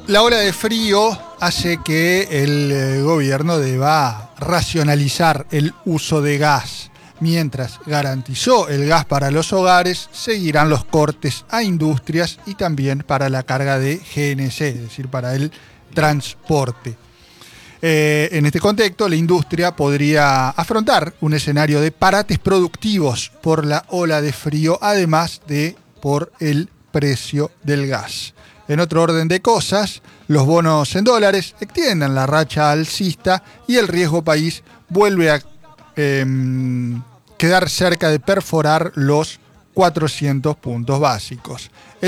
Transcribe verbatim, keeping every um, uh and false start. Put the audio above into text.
La ola de frío hace que el eh, gobierno deba racionalizar el uso de gas. Mientras garantizó el gas para los hogares, seguirán los cortes a industrias y también para la carga de G N C, es decir, para el transporte. Eh, en este contexto, la industria podría afrontar un escenario de parates productivos por la ola de frío, además de por el precio del gas. En otro orden de cosas, los bonos en dólares extienden la racha alcista y el riesgo país vuelve a eh, quedar cerca de perforar los cuatrocientos puntos básicos.